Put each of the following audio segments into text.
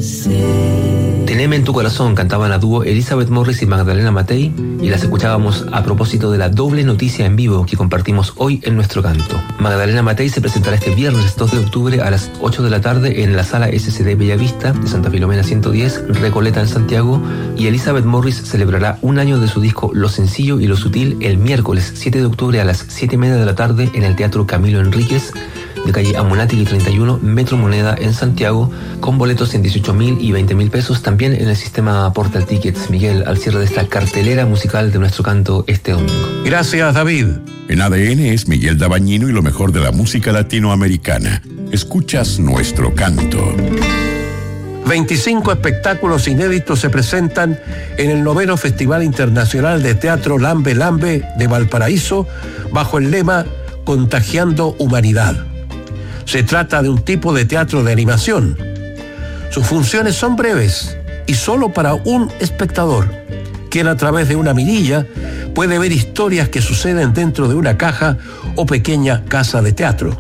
Teneme en tu corazón cantaban a dúo Elizabeth Morris y Magdalena Matei, y las escuchábamos a propósito de la doble noticia en vivo que compartimos hoy en nuestro canto. Magdalena Matei se presentará este viernes 2 de octubre a las 8 de la tarde en la sala SCD Bellavista de Santa Filomena 110, Recoleta en Santiago, y Elizabeth Morris celebrará un año de su disco Lo Sencillo y Lo Sutil el miércoles 7 de octubre a las 7:30 de la tarde en el Teatro Camilo Enríquez, de calle Amunátegui 31, Metro Moneda en Santiago, con boletos en 18.000 y 20.000 pesos, también en el sistema Portal Tickets. Miguel, al cierre de esta cartelera musical de nuestro canto este domingo. Gracias, David. En ADN es Miguel Dabañino y lo mejor de la música latinoamericana. Escuchas nuestro canto. 25 espectáculos inéditos se presentan en el 9º Festival Internacional de Teatro Lambe Lambe de Valparaíso, bajo el lema Contagiando Humanidad. Se trata de un tipo de teatro de animación. Sus funciones son breves y solo para un espectador, quien a través de una mirilla puede ver historias que suceden dentro de una caja o pequeña casa de teatro.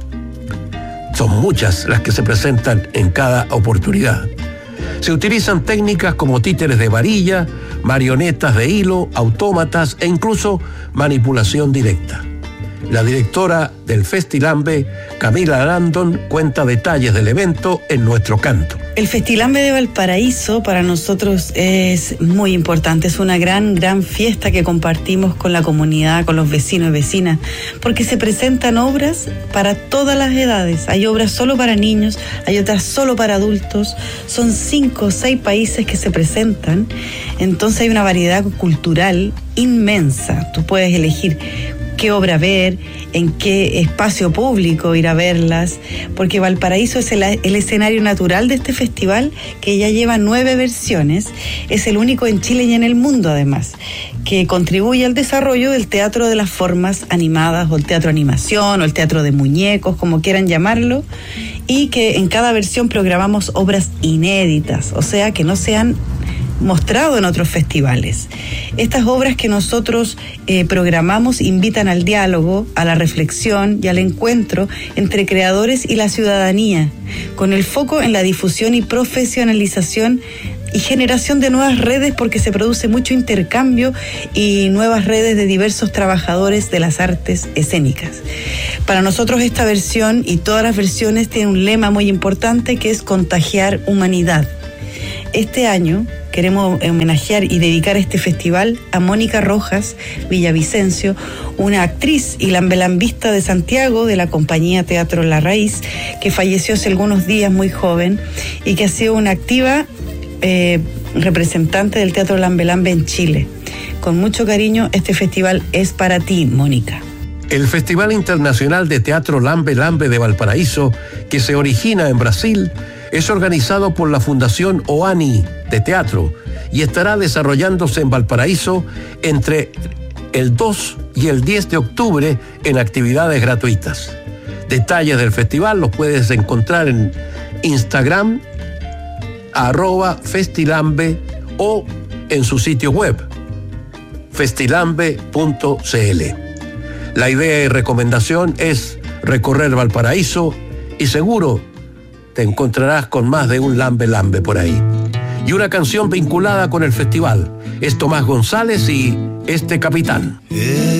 Son muchas las que se presentan en cada oportunidad. Se utilizan técnicas como títeres de varilla, marionetas de hilo, autómatas e incluso manipulación directa. La directora del Festilambe, Camila Landon, cuenta detalles del evento en nuestro canto. El Festilambe de Valparaíso para nosotros es muy importante, es una gran fiesta que compartimos con la comunidad, con los vecinos y vecinas, porque se presentan obras para todas las edades. Hay obras solo para niños, hay otras solo para adultos, son 5 o 6 países que se presentan, entonces hay una variedad cultural inmensa. Tú puedes elegir qué obra ver, en qué espacio público ir a verlas, porque Valparaíso es el escenario natural de este festival, que ya lleva 9 versiones, es el único en Chile y en el mundo además, que contribuye al desarrollo del teatro de las formas animadas, o el teatro animación, o el teatro de muñecos, como quieran llamarlo, y que en cada versión programamos obras inéditas, o sea, que no se han mostrado en otros festivales. Estas obras que nosotros programamos invitan al diálogo, a la reflexión y al encuentro entre creadores y la ciudadanía, con el foco en la difusión y profesionalización y generación de nuevas redes, porque se produce mucho intercambio y nuevas redes de diversos trabajadores de las artes escénicas. Para nosotros esta versión y todas las versiones tienen un lema muy importante, que es contagiar humanidad. Este año queremos homenajear y dedicar este festival a Mónica Rojas Villavicencio, una actriz y lambelambista de Santiago de la compañía Teatro La Raíz, que falleció hace algunos días muy joven y que ha sido una activa representante del Teatro Lambe en Chile. Con mucho cariño, este festival es para ti, Mónica. El Festival Internacional de Teatro Lambe Lambe de Valparaíso, que se origina en Brasil, es organizado por la Fundación OANI de Teatro y estará desarrollándose en Valparaíso entre el 2 y el 10 de octubre en actividades gratuitas. Detalles del festival los puedes encontrar en Instagram, @festilambe, o en su sitio web, festilambe.cl. La idea y recomendación es recorrer Valparaíso y seguro te encontrarás con más de un lambe lambe por ahí. Y una canción vinculada con el festival es Tomás González y Este Capitán.